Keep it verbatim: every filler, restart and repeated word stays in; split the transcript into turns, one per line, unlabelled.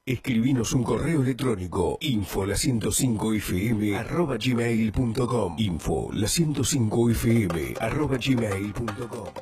Escribinos un correo electrónico info la ciento cinco f m arroba gmail punto com info la ciento cinco f m arroba gmail punto com.